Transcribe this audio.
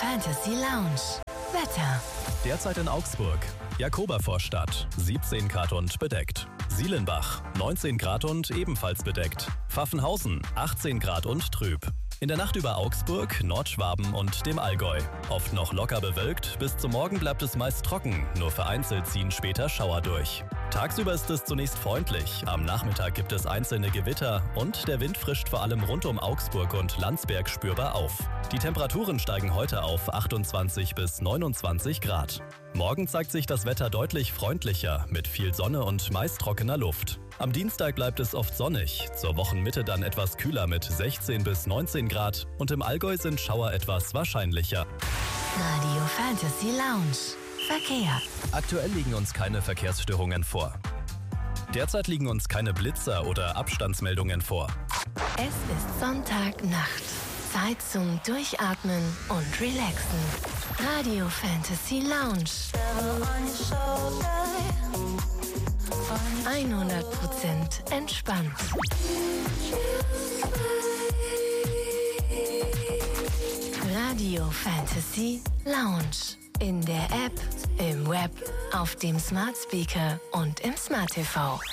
Fantasy Lounge. Wetter. Derzeit in Augsburg. Jakobervorstadt, 17 Grad und bedeckt. Sielenbach, 19 Grad und ebenfalls bedeckt. Pfaffenhausen, 18 Grad und trüb. In der Nacht über Augsburg, Nordschwaben und dem Allgäu. Oft noch locker bewölkt, bis zum Morgen bleibt es meist trocken, nur vereinzelt ziehen später Schauer durch. Tagsüber ist es zunächst freundlich, am Nachmittag gibt es einzelne Gewitter und der Wind frischt vor allem rund um Augsburg und Landsberg spürbar auf. Die Temperaturen steigen heute auf 28 bis 29 Grad. Morgen zeigt sich das Wetter deutlich freundlicher, mit viel Sonne und meist trockener Luft. Am Dienstag bleibt es oft sonnig, zur Wochenmitte dann etwas kühler mit 16 bis 19 Grad und im Allgäu sind Schauer etwas wahrscheinlicher. Radio Fantasy Lounge. Verkehr. Aktuell liegen uns keine Verkehrsstörungen vor. Derzeit liegen uns keine Blitzer oder Abstandsmeldungen vor. Es ist Sonntagnacht. Zeit zum Durchatmen und Relaxen. Radio Fantasy Lounge. 100% entspannt. Radio Fantasy Lounge. In der App, im Web, auf dem Smart Speaker und im Smart TV.